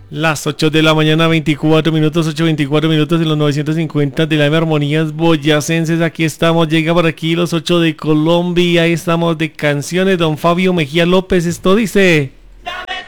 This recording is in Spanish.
Las 8 de la mañana, 24 minutos, 8:24 minutos en los 950 de la Armonías Boyacenses. Aquí estamos, llega por aquí los 8 de Colombia. Ahí estamos de canciones. Don Fabio Mejía López, esto dice...